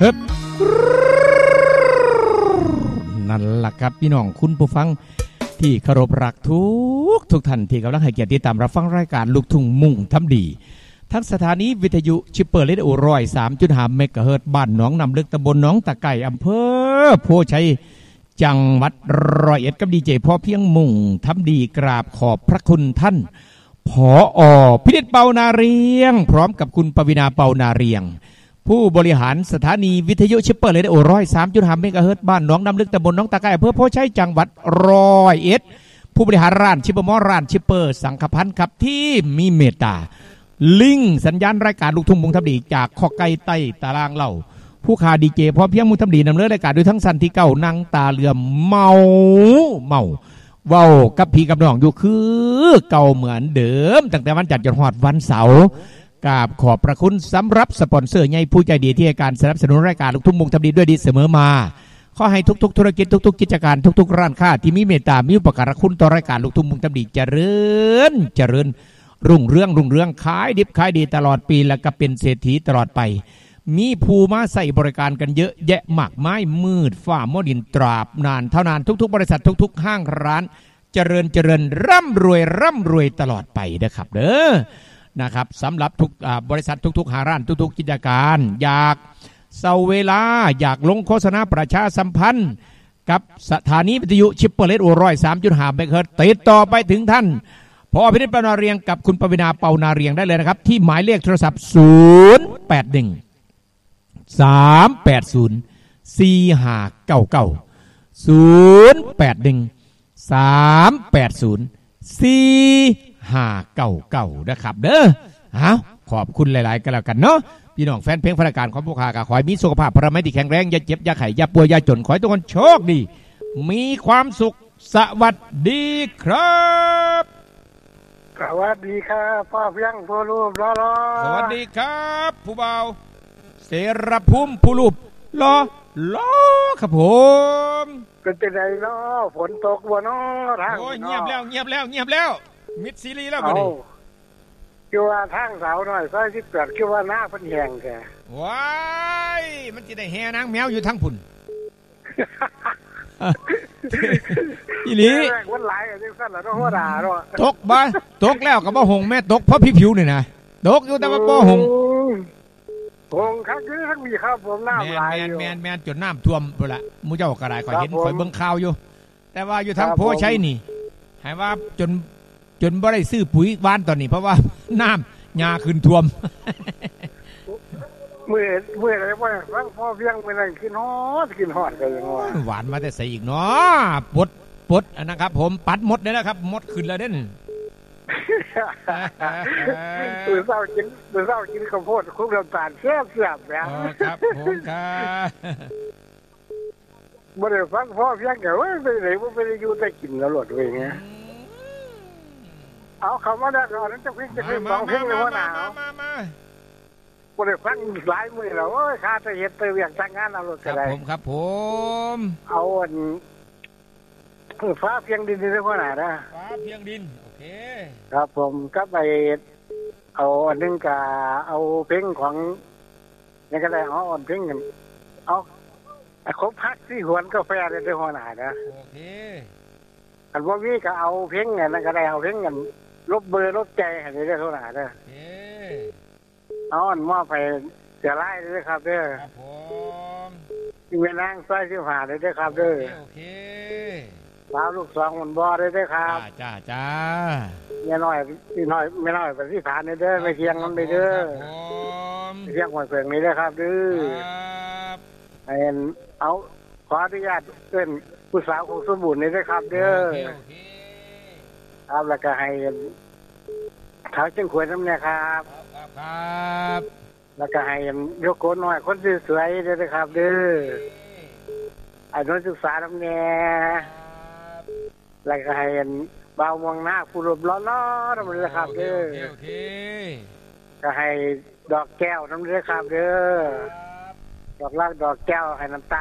ฮึบนั่นล่ะครับพี่น้องคุณผู้ฟังที่เคารพรักทุกท่านที่กำลังให้เกียรติติดตามรับฟังรายการลูกทุ่งมุ่งทำดีทั้งสถานีวิทยุชิปเปอร์เรดิโอ103.5 เมกะเฮิรตซ์บ้านหนองน้ำลึกตำบลหนองตะไก่อำเภอโพชัยจังหวัด101กับดีเจพ่อเพียงมุ่งทำดีกราบขอบพระคุณท่านผอ.พินิจเปานาเรียงพร้อมกับคุณปวินาเปานาเรียงผู้บริหารสถานีวิทยุชิปเปอร์เรดิโอ103.5 เมกะเฮิรตซ์บ้านหนองน้ำลึกตำบลหนองตะไก่อำเภอโพชัยจังหวัด101ผู้บริหารร้านชิปเปอร์มอร้านชิปเปอร์สังฆพันธ์ครับที่มีเมตตาลิงสัญญาณรายการลูกทุ่งมุ่งทำดีจากข้อไก่ใต้ตารางเล่าผู้ขาดีเจพร้อมเพียงมุ่งทำดีนำเรื่องรายการโดยทั้งสันที่เก่านั่งตาเหลื่อมเมาเว้ากับพี่กับน้องอยู่คือเก่าเหมือนเดิมตั้งแต่วันจันทร์จนฮอดวันเสาร์กราบขอบพระคุณสำหรับสปอนเซอร์ใหญ่ผู้ใจดีที่ให้การสนับสนุนรายการลูกทุ่งมุ่งทำดีด้วยดีเสมอมาขอให้ทุกๆธุรกิจทุกๆกิจการทุกๆร้านค้าที่มีเมตตามีอุปการะคุณต่อรายการลูกทุ่งมุ่งทำดีเจริญรุ่งเรืองขายดิบขายดีตลอดปีและก็เป็นเศรษฐีตลอดไปมีผู้มาใส่บริการกันเยอะแยะมากมายมืดฝ่ามัวดินตราบนานเท่านานทุกๆบริษัททุกๆห้างร้านเจริญร่ำรวยตลอดไปนะครับเด้อนะครับสำหรับทุกบริษัททุกๆห้างร้านทุกๆกิจการอยากเซาเวลาอยากลงโฆษณาประชาสัมพันธ์กับสถานีวิทยุชิปเปอร์เรดิโอ103.5 เมกะเฮิรตซ์ติดต่อไปถึงท่านพอพินิจเปานาเรียงกับคุณปวินาเปานาเรียงได้เลยนะครับที่หมายเลขโทรศัพท์0813804599นะครับเด้อขอบคุณหลายๆกันแล้วกันเนาะพี่น้องแฟนเพลงรายการของพวกข้าก็ขอให้มีสุขภาพพระไม่ที่แข็งแรงอย่าเจ็บอย่าไข้อย่าป่วยอย่าจนขอให้ทุกคนโชคดีมีความสุขสวัสดีครับสวัสดีครับพ่อเพียงผู้รูปรอสวัสดีครับผู้เบาเสรภูมิผู้รูปรอครับผมเป็นจังได๋เนาะฝนตกบ่เนาะทางโอ้ยเงียบแล้วมิดซีรีส์แล้วบัดนี้คือว่าทางสาวน้อยซอย18คือว่าหน้าเพิ่นแห้งแท้ว้ายมันสิได้แห่นางแมวอยู่ทางพุ่นอีหลีวันหลายก็จังซั่นล่ะเนาะหัวหน้าเนาะตกแล้วก็บ่หงแม่ตกเพราะผิวนี่นะตกอยู่แต่ว่าบ่หงครับคือทั้งมีครับผมน้ำไหลอยู่แม่นจนน้ำท่วมพุ่นล่ะหมู่เจ้าก็ได้ข่อยเห็นข่อยเบิ่งข่าวอยู่แต่ว่าอยู่ทางโพชัยนี่ให้ว่าจนบ่ได้ซื้อปุ๋ยหวานตอนนี้เพราะว่าน้ำหญ้าขึ้นท่วมเมื่ออะไรบ่ฟังพ่อเพียงไปนั่นกินฮอดก็ยังว่าหวานมาแต่ใส่อีกเนาะปดนะครับผมปัดหมดเลยนะครับหมดขึ้นแล้วเด้นมื้อเช้ากินข้าวโพดคลุกน้ำตาลแซ่บๆแหมครับผมครับบ่ได้ฟังพ่อเพียงก็ว่าไปไหนบ่ไปอยู่แต่กินตลอดเว้ยไงเอาคำว่าได้ก่อนนั้นจะเพิ่งสองเพลงเลยว่าหนาวบ่ได้ฟังหลายมื้อแล้วโอ้ยข้าจะเฮ็ดไปเวียงจังงานเอารถก็ได้ครับผมเอาอันฟ้าเพียงดินได้ว่าหนานะฟ้าเพียงดินโอเคครับผมก็ไปเอาอันนึงก็เอาเพลงของนี่ก็ได้เอาอันเพลงกันเอาครบพักที่หวนกาแฟได้หัวหน้านะโอเคอันว่ามีก็เอาเพลงกันก็ได้เอาเพลงกันลบเบอร์ลบใจให้ได้หัวหน้านะเอาอันมอบไปเสียไล่ด้วยครับเด้อครับผมที่แม่นางซอย15ได้ครับเด้อโอเคสาวลูกสองมันบ่ได้ครับจ้าแม่น้อยพี่น้อยแม่น้อยเป็นที่ฐานเด้อไม่เที่ยงมันไปเด้อเที่ยงวันเสาร์นี้เด้อครับเด้อครับเอาขออนุญาตเอิ้นผู้สาวของสมบูรณ์นี่เด้อครับเด้อครับแล้วก็ให้เท้าจังขวยน้ำเนี่ยครับแล้วก็ให้ยกโกนน้อยคนสวยๆเด้อครับเด้อไอ้นักศึกษาน้ำเนี่ยแล้วก็ให้เบามองหน้าผู้รูปล้อๆนั่นเลยครับเด้อก็ให้ดอกแก้วนั่นเลยครับเด้อดอกลากดอกแก้วให้น้ำตา